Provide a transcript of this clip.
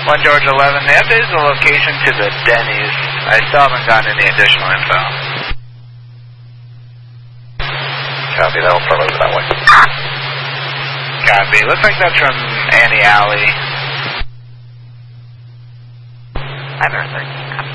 1 George 11, the update is the location to the Denny's. I still haven't gotten any additional info. Copy, that will follow that way. Copy. Looks like that's from Annie Alley. 5 13, copy.